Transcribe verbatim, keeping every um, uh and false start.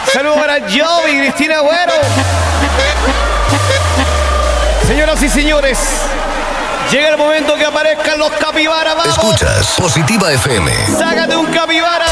Saludos para Joey, Cristina Agüero. Señoras y señores, llega el momento que aparezcan los capibaras. ¡Vamos! Escuchas Positiva F M. ¡Sácate un capibara!